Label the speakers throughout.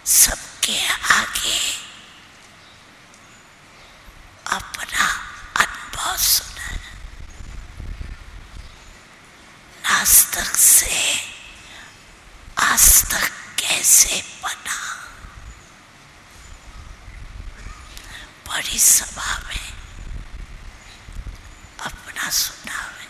Speaker 1: सबके आगे अपना अनुभव सुना। नास्तिक से आस्तिक कैसे बना। बड़ी सभा में अपना सुनावे,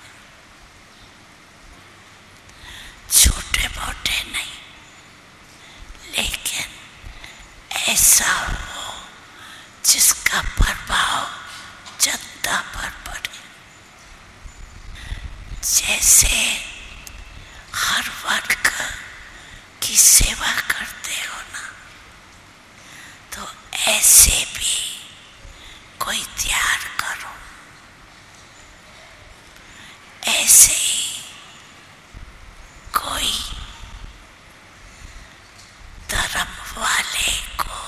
Speaker 1: छोटे मोटे नहीं, लेकिन ऐसा हो जिसका प्रभाव जनता पर पड़े। जैसे हर वर्ग की सेवा करते हो ना, तो ऐसे भी कोई त्याग करो। ऐसे ही कोई धर्म वाले को,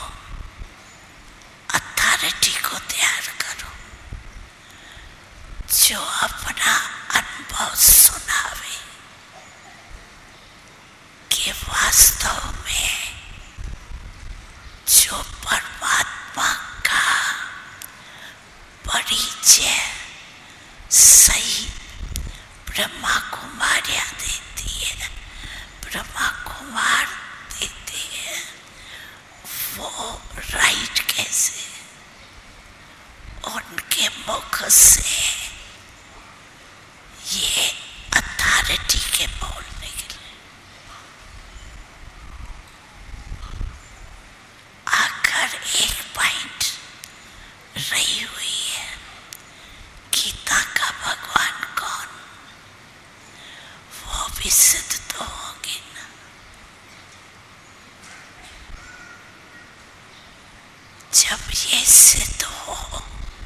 Speaker 1: अथॉरिटी को तैयार करो जो अपना अनुभव सुनावे कि वास्तव में जो परमात्मा का परिचय सही ब्रह्मा कुमारियाँ देती है, ब्रह्मा कुमार देती है, वो राइट कैसे उनके मुख से ये अथॉरिटी के बोलने के लिए। अगर एक पॉइंट रही हुई है गीता का भगवान कौन, वो भी सिद्ध तो होगी ना। जब ये सिद्ध हो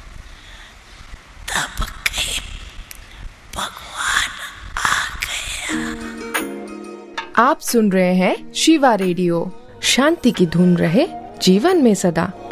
Speaker 1: तब कहे भगवान आ गया।
Speaker 2: आप सुन रहे हैं शिवा रेडियो। शांति की धुन रहे जीवन में सदा।